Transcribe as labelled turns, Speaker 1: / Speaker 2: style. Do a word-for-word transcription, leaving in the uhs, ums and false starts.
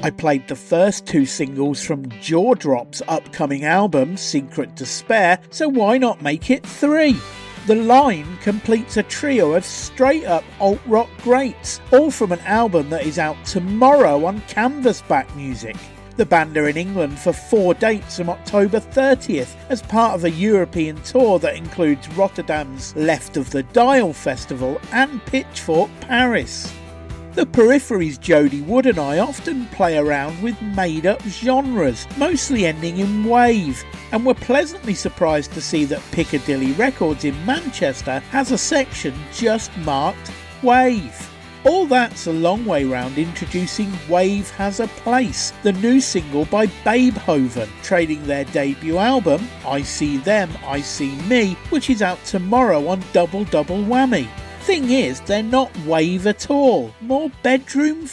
Speaker 1: I played the first two singles from Jaw Drop's upcoming album, Secret Despair, so why not make it three? The Line completes a trio of straight-up alt-rock greats, all from an album that is out tomorrow on Canvasback Music. The band are in England for four dates from October thirtieth as part of a European tour that includes Rotterdam's Left of the Dial Festival and Pitchfork Paris. The Periphery's Jody Wood and I often play around with made-up genres, mostly ending in wave, and we're pleasantly surprised to see that Piccadilly Records in Manchester has a section just marked Wave. All that's a long way round introducing Wave Has a Place, the new single by Babehoven, trailing their debut album, I See Them, I See Me, which is out tomorrow on Double Double Whammy. Thing is, they're not wave at all, more bedroom